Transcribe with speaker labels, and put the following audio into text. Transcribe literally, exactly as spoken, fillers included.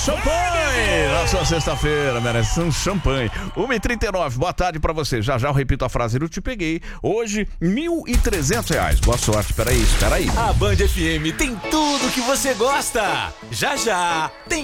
Speaker 1: champanhe! Na sua sexta-feira, merece um champanhe. uma e trinta e nove, boa tarde pra você. Já já eu repito a frase, eu te peguei. Hoje, mil e trezentos reais. Boa sorte, peraí, espera aí.
Speaker 2: A Band F M tem tudo que você gosta. Já já tem